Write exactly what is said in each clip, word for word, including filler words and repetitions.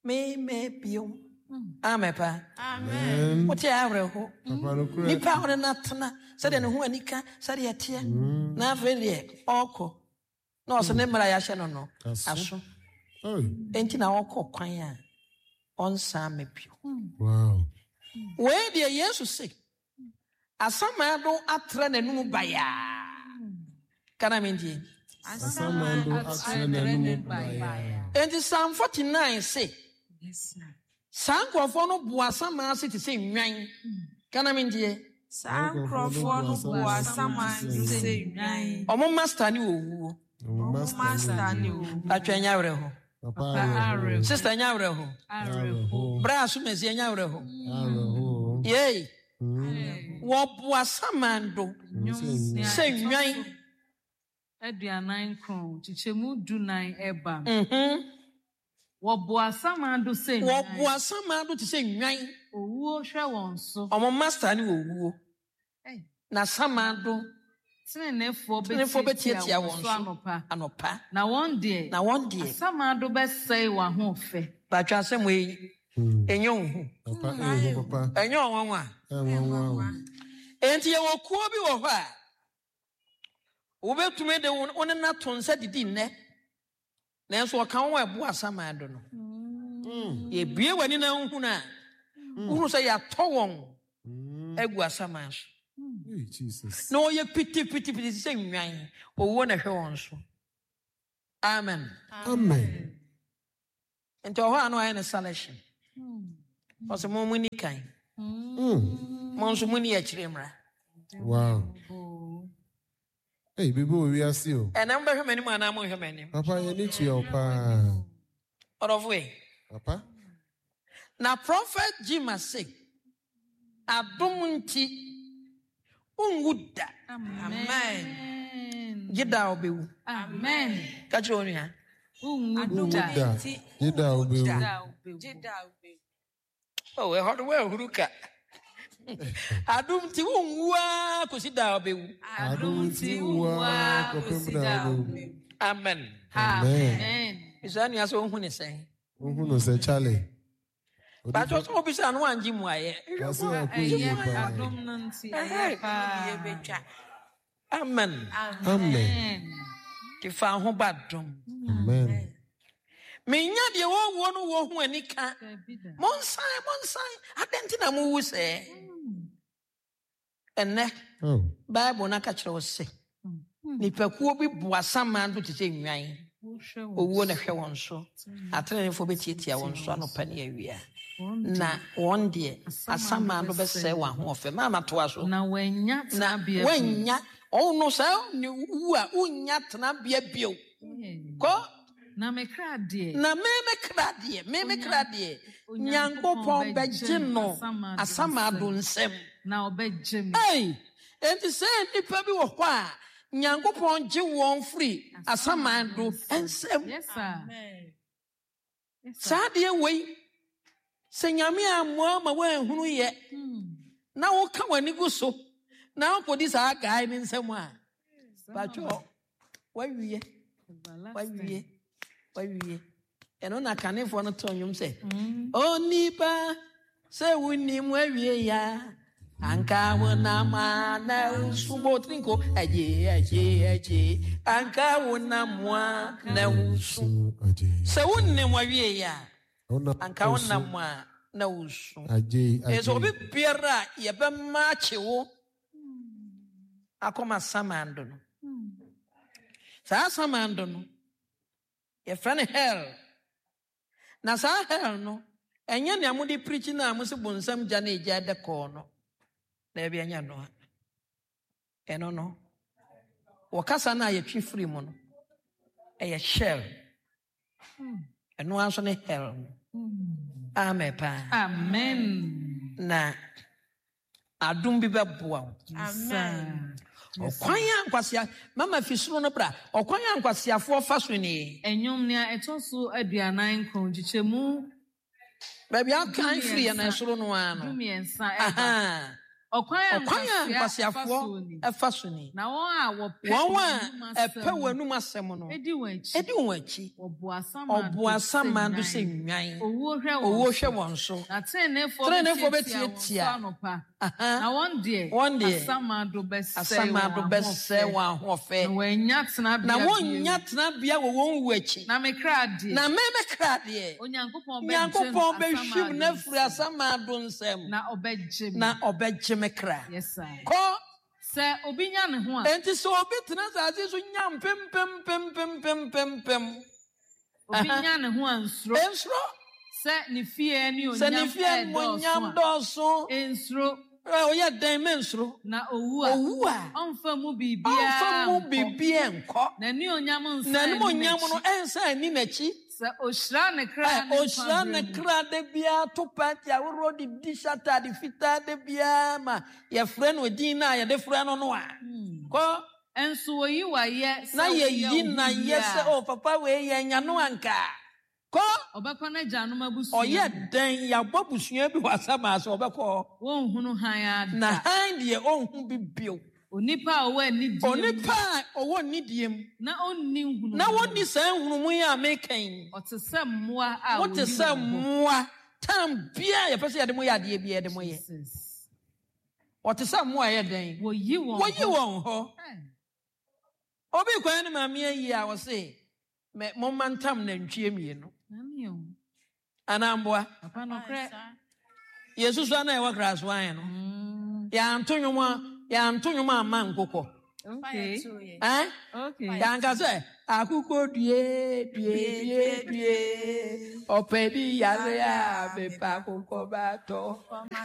me me bio. Amen pa. Amen. What ya reho? Nipa hone natna sade ne ho anika sade yatia. Na afede oko. Na so ne mra ya hye no no. Aso. Oh. Enti na oko kwan a onsa me bio. Wow. We de Yesu say. Asamado atra nanum baya. Kana mendi. Asamado atra nanum baya. Enti Psalm forty-nine say. Yes sir. Sankrofo no boasama se te se nwan. Kana mendi. Sankrofo no boasama se nwan. Omo master ni owu. Omo master ni owu. Atwanya wre ho. Papa. Sister nya wre ho. Areho. Bra so mezi nya wre ho. Areho. Yey. Wo boasama ndo. Se nwan. Aduanan kron chichemu dunan eba. Mhm. Wo boasama ndo se Wo boasama ndo te se nwan. Owuo hwe won so. Omo master ni owuo. Eh. Na sama ndo. Tenefo Tenefo betia won so anopa. Anopa. Na one day. Na one day. Sama ndo be sei wa ho fe. Ba twa asem we. Enyo hu. Papa eh papa. Enyo wanwa. Eh wanwa. Enti ye wo kuo bi wo ho a. Wo betume de won na tonsa didi nne. Nanso o kan wo ebo asama ndo no. Ye bie wani na hu na. Hu so ya to won. Egu asama so. Hey Jesus. No ye piti piti piti se nwan. Owo na hwe won so. Amen. Amen. Enti o ho ano aye na salvation. Ose mo muni kan. Mm. Mo nso muni ya kiremra. Wow. Hey, bibo we are see o. And I'm be hwemani mu ana mo hwemani. Papa you need to your pa. Orofwe. Papa. Na prophet Jima say adom nti unguda. Amen. Gida obewu. Amen. Ka che onu ha. Unguda. Jida obewu. Jida obewu. Oh, we hot we huruka. Adom nti unwa kosida obewu. Adom nti wa kopemda obewu. Amen. Amen. Isani aso hu ne sen. Ohu no se chale. But also obisa no anji mu aye. Kasi akoye pa. Adom nanti pa. Amen. Amen. Ti fa ho badom. Amen. Menya de wo wo no wo hu anika. Monsan monsan adenti na mu wu se. Enne. Oh. Bible na ka kire wo se. Nipakuo bi boasama ndo te se nwan. Owo na hwe won so. Atrenefo betietia won so anopa ne awia. Na won de asama ndo be se wa ho ofe mama to aso. Na wanya na wanya o no se ni wu a unya tena bia bio. Ko na me kra de. Na me me kra de, me me kra de. Nyankopon beje no asama ado nsem. Na obeje me. Hey, enti se nipa bi wo ho a Nyankopon je won free asama ado nsem. Yes sir. Amen. Sa de we se nyame amoa ma wa hunu ye. Na wo ka wani go so. Na wo podi sa guy ni nsem a. Bacho wa wiye. Wa wiye. Wa wiye. Eno na kanefo no to nyum se. Onipa se wuni mu awie ya. Anka wona ma na usumo trinko aje aje aje. Anka wona moa na usu. Se wuni mu awie ya. Anka wona moa na usu. Aje aje. Ezo bi biara ye be ma chewo. Akoma samando no. Sa samando no. Ye friend hell. Na sa hell no. Enye ne amudi preach na amusi bonsam gya na eja de ko no. Na e bia nya no. Eno no. Wakasa na ye twi free mu no. E ye shell. Eno anso ne hell. Amen pa. Amen. Na adum bi beboa. Amen. Okwanya nkwasia mama fisuro no bra okwanya nkwasiafo fa so ni enyum ne etoso aduanan kron jichemu ba bia kan free na soro no ano dumiensa aha Okwan kwasiafo efa so ni. Na won a wo pe won a epe wanum asem no. Edi won achi. Edi won achi. Obo asama do se nwan. Owo hwe Owo hwe won so. Na tenefo Tenefo betietia. Na one day asama do bese asama do bese wa hofe. Na wanya tena bia. Na won nya tena bia wo won wu achi. Na me krade. Na me me krade. Onyankopon be Nyankopon be hwim na furi asama do nsem. Na obegye na obegye me kra. Yes sir. Ko se obi nya ne ho a. Enti so obi tena saase so nya pem pem pem pem pem pem pem. Obi nya ne ho ansro. Ensro. Se ne fie ni onyam. Se ne fie mo nyam doso. Ensro. O ye dan mensro. Na owu a. Owu a. Onfa mu bibia. Onfa mu bibia enko. Na ni onyam nsa. Na ni onyam no ensa ni nachi. Se oshra ne kra ne. Oshra ne kra de bia to party a wo di dishata di fita de bia ma ye frɛ no din na ye de frɛ no no a. Ko enso yi wa ye. Na ye yi na ye se o papa we ye nya no anka. Ko obekọ na gya no mabusu. Oye den ya bobusua bi wasama so obekọ. Won hunu han ada. Na han de onhu bi bio. Onipa owo ni diem. Onipa owo ni diem. Na onni hunu. Na woni san hunu mu ya mekan. Otese mmoa a woni. Otese mmoa. Tam bia ye pese ye de mo ya de bia ye de mo ye. Otese mmoa ye den. Wo yi won. Wo yi won ho. Obi kwan ni maame ayi a wo se me mo mantam na ntwie mienu. Namiyo. Anamboa. Papa no kre. Jesus wa na e wa kraswa yen no. Ya antonwoma ya antonwoma ama nkokọ. Okay. Eh? Okay. Ya nka se akụkọ due due due due. Opedi yare a be pa akụkọ ba to.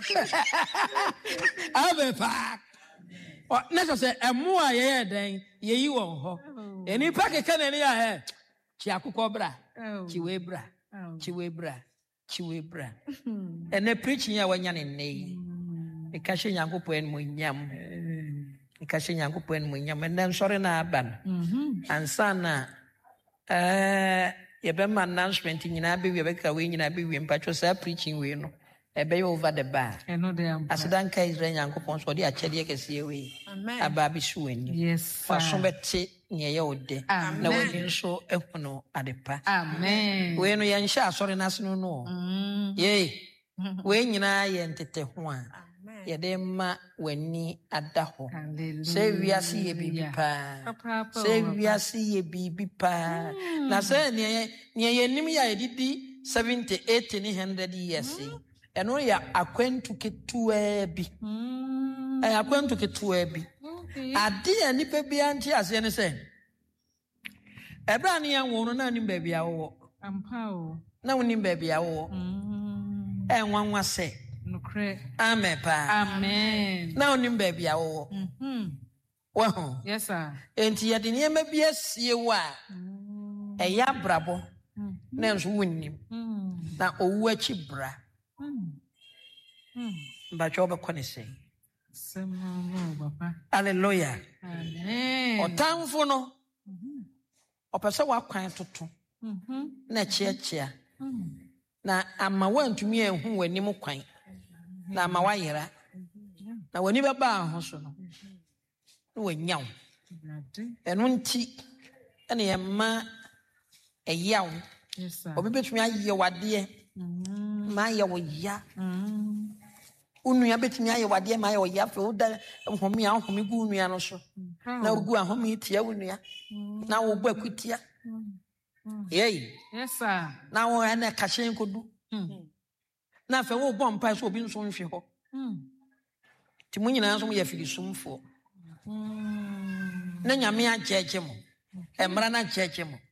Ave pa. O na se emu a ye den ye yi won ho. Eni pa keke na ni ya he. Chi akụkọ bra. Chi we bra. Chi we bra. Chi we bra. Ene preaching ya wanya ne nei. E ka hye Nyankopɔn mo nyam. E ka hye Nyankopɔn mo nyam. Ene nsɔre na aba no. Ansa na eh ye be man announcement nyina be we be ka we nyina be we mpacho sa preaching we no. E be over the bar. Eno de am. Asedan ka Israel Nyankopɔn so de akyɛde kɛse we. Amen. Aba bi so wani. Yes. Fa so bete nye ye ode. Na we nso ehuno adepa. Amen. We no ye nhyɛ asɔre na seno no. Mm. Ye. We nyina ye ntete ho a. Ye de ma wani ada ho. Se wiase ye bibi pa. Se wiase ye bibi pa. Na se ne ne ye nim ya edidi seventy eighty ni one hundred years. Eno ya akwantu ketua bi. Eh akwantu ketua bi. Ade ya nipa bi anti ase ne se. Ebra ne yan wo no na nim ba bia wo. Ampa o. Na wonim ba bia wo. Mm. Eh nwanwa se. Nukre. Amen pa. Amen. Na wonim ba bia wo. Mhm. Wa ho. Yes sir. Enti ya de ne ma bi asie wa. Mm. E ya brabo. Mm. Na nso wonim. Mm. Na owu achi bra. But you're going to say, Hallelujah. Amen. O time for no, o person wa kwan tutu. Na chia chia. Na ama wan to me ehu wani mu kwan. Na ama wa yera. Na wani baba ho so no. Na wanyaw. Eno nti ene ye ma eyaw. Yes sir. Obi betumi aye wade. Ma ye wo ya. Unu ya betumi aye wade ma ye wo ya fe wo da homi a homi gu unu ya no so. Na ogu a homi tia unu ya. Na wo bu akutia. Yey. Yes sir. Na wo ene ka hyen kodu. Na fe wo bom pa so obi nso nhwe ho. Ti mu nyina nso mo ya filisumfo. Na nyame a cheche mo. Emra na cheche mo.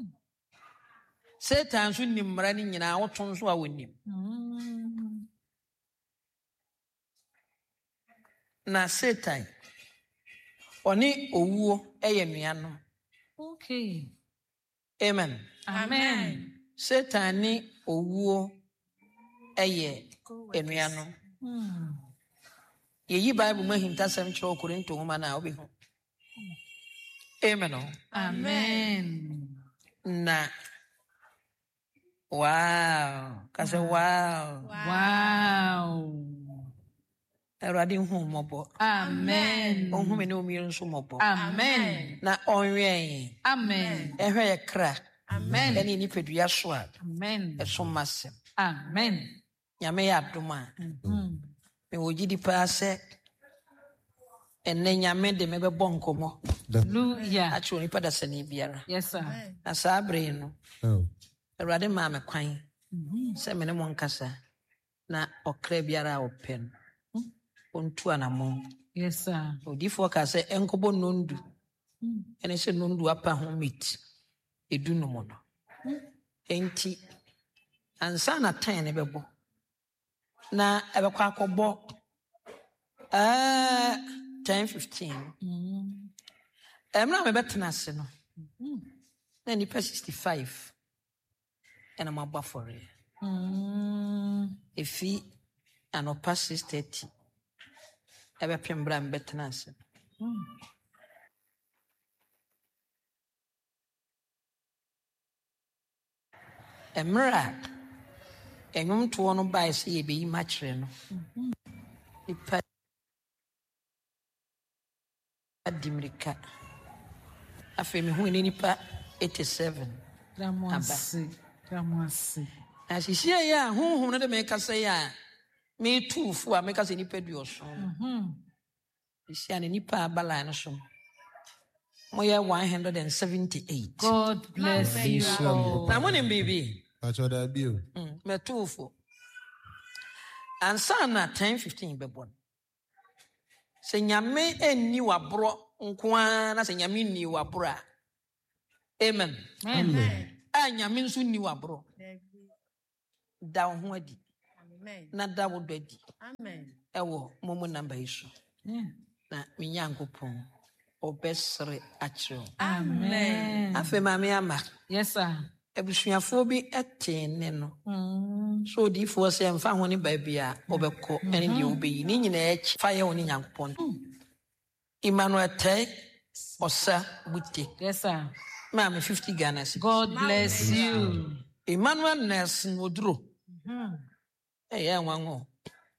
Satan so nimra ni nyina woton so a wonim. Na Satan oni owuo eye nuanom. Okay. Amen. Amen. Satan ni owuo eye enuanom. Ye yi Bible ma hinta sem kyo Korinto homa na obi ho. Amen. Amen. Na wow. Cause wow. Wow. Erade hu mobo. Amen. Onhu me ne omiru nso mobo. Amen. Na onwen. Amen. Ehwe ye kra. Amen. Eni ni pedua so a. Amen. Eso masem. Amen. Nyame ya adoma. Mhm. Me wogidi pa se enne nyame de me bebo nkomo. Hallelujah. Acho ni pada sani biara. Yes sir. Na sabre no. Oh. Erade ma me kwan. Se me ne mo nkasa. Na okra biara open. Ontu anamo. Yes sir. Odifo ka se enkobo nondu. Ene se nondu apa ho meat. Edu no mo no. Enti ansa na ten ne bebo. Na ebekwa akobo eh ten fifteen. Mhm. Emra me betena se no. Na ni pa sixty-five. Ena mabba for it. Mhm. Efi anopa six thirty. Ebe pembra me betena se. Emra enyum to no bai se ye beyi machre no. Ipa adimrika. Afi me hu ni nipa eighty-seven. Ramwasi. Ramwasi. Asisia ya honhom no de me kasa ya me tufu a me kasa nipa duoso. Mhm. Isia ne nipa abala no so. Moye one hundred seventy-eight. God bless you all. Na mo ne bibi. Acho da bio. Mm, me tufu. Ansa na ten fifteen bebon. Se nyame enni wabro nkoa na se nyame nni wabro a. Amen. Amen. A nyame nso nni wabro. Da ho adi. Amen. Na da wo do adi. Amen. Ewo momo number iso. Na me nyankopon obesre akiro. Amen. Afa mame ama. Yes sir. Ebusuafo bi etene no. Mhm. So di fo se mfa ho ne ba bia obekọ ene de obeyi ni nyina echi fa ye wo ne nyankopon. Emmanuel Tay Osa Butte. Yes sir. Mame fifty Ghana cedis. God bless you. Emmanuel Nelson Oduro. Mhm. Eh ya nwanwo.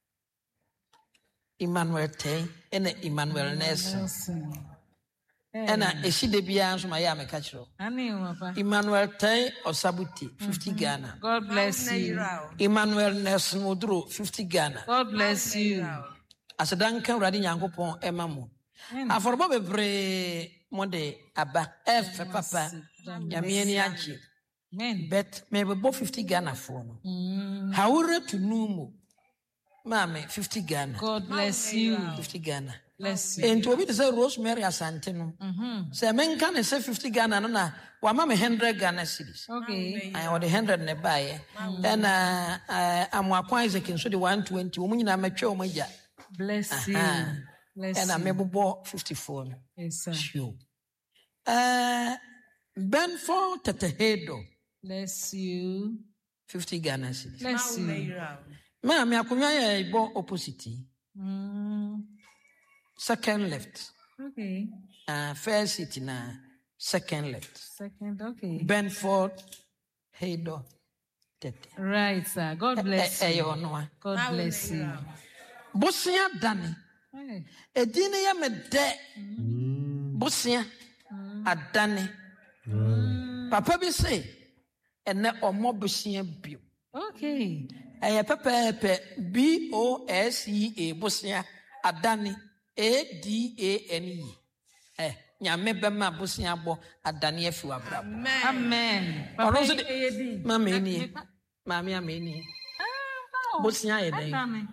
Emmanuel Tay ene Emmanuel Nelson. Nelson. Ena eside bia nso ma ya meka kiro. Ani papa. Emmanuel Tay Osa Butte fifty Ghana. God bless you. Emmanuel Nelson Oduro fifty Ghana. God bless you. Asedanka urade nyankopon ema mo. Aforobo bebre mo de aba efe papa. Nyame ani agye. Amen. Bet me bebo fifty Ghana for no. Mm. Hawure to numo. Mame fifty Ghana. God bless you. fifty Ghana. Bless you. Enti obi de say Rosemary Asante no. Mhm. Say menka ne say fifty Ghana no na wa mame one hundred Ghana cedis. Okay. I want the one hundred ne buy. And uh amwakwa Isaac nso de one twenty. Wo munyina matwa o magya. Bless you. Ah. Bless And I you. mebobo fifty-four no. Yes sir. Sure. Uh Benford Tetehedo Bless you. fifty Ghana cedis. Bless you. Ma me akonya ya ibo opposite. Mm. Second left. Okay. Uh first city na second left. Second. Okay. Benford Hedo Tete. Right sir. God bless Eh eh you. yo no. God bless you. Bosia dane. Hey. Edine ya me de. Bosia adane. Papa bi say ene omo bosia bio. Okay. Eye pepepe B O S E A bosia adane A D A N E. Eh nyame bema bosia bo adane afi wabra. Amen. Ono so Papa, de mama eni. Mama ameni. Ah, Bosia ye den. Amen.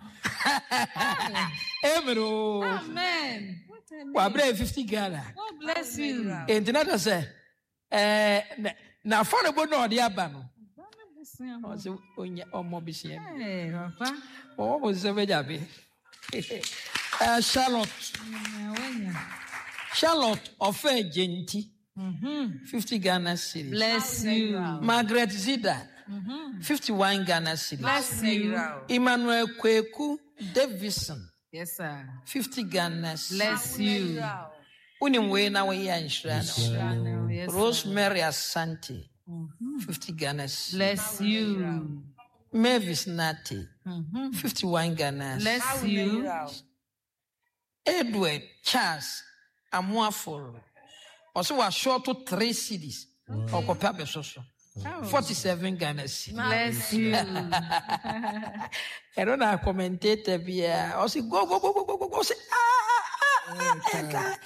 Emero. Amen. Wabra fifty Ghana. God bless you. Enti na ta say eh na affordable no de aba no. O se onya omo bisia. Hey, Papa. O mo se be jabe. Eh Charlotte. Charlotte of Genti. Mhm. fifty Ghana cedis. Bless you. Margaret Zida. Mhm. fifty-one Ghana cedis. Bless you. Emmanuel Kweku Davison. Yes, sir. fifty Ghana cedis. Bless you. Unim we na we ya nshira no. Yes, sir. Rosemary Asante. Mhm. fifty Ghana cedis. Bless you. Mavis Nati. Mhm. fifty-one Ghana cedis. Bless you. Edward Charles Amuaforo. Also was short to three C Ds. Or Copabe Soso. forty-seven Ghana cedis. Bless you. I don't know, commentator be also go go go go go go go say ah ah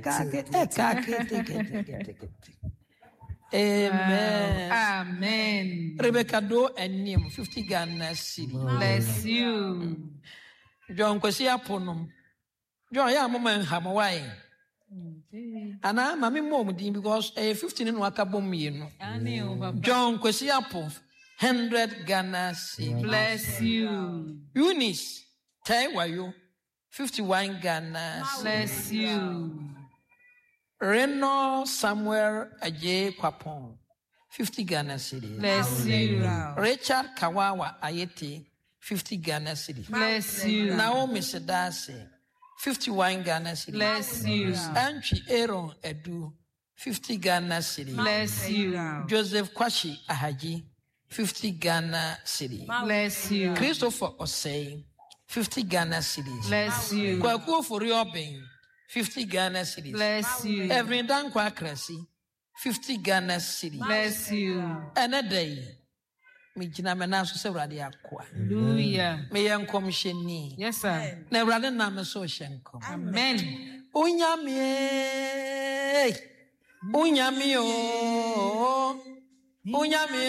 Amen. Amen. Rebecca Do and Nim fifty Ghana cedis. Bless you. John Kwesi Aponum. John ya mama Hawaii. Ana mami mom din because eh fifteen in waka bom you know. John Kwesi Apo one hundred Ghana cedis. Bless you. Eunice Taiwayo fifty-one Ghana. Bless you. Reno Samuel Aje Kwapon fifty Ghana cedis. Bless you. Richard Kawawa Ayete fifty Ghana cedis. Bless you. Naomi Sedase fifty-one Ghana cedis. Bless you. Antwi Aaron Edu fifty Ghana cedis. Bless you. Joseph Kwashi Ahaji fifty Ghana cedis. Bless you. Christopher Osei fifty Ghana cedis. Bless you. Kwaku Furiobin fifty Ghana cedis. Bless you. Every Dan Kwakrasi fifty Ghana cedis. Bless you. Another me jina me na so se wrade akwa. Hallelujah. Me yan komsheni. Yes sir. Na wrade na me so hyenko. Amen. Unyame. Unyame o. Unyame